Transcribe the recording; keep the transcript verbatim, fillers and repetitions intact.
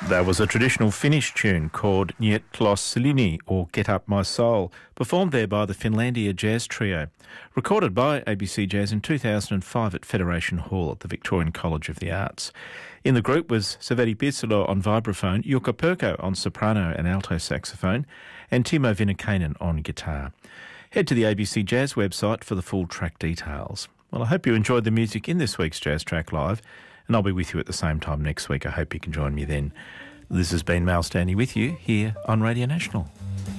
That was a traditional Finnish tune called Niet los Silini, or Get Up My Soul, performed there by the Finlandia Jazz Trio, recorded by A B C Jazz in two thousand five at Federation Hall at the Victorian College of the Arts. In the group was Saveti Pisalo on vibraphone, Jukka Perko on soprano and alto saxophone, and Timo Vinnikainen on guitar. Head to the A B C Jazz website for the full track details. Well, I hope you enjoyed the music in this week's Jazz Track Live, and I'll be with you at the same time next week. I hope you can join me then. This has been Mal Stanley with you here on Radio National.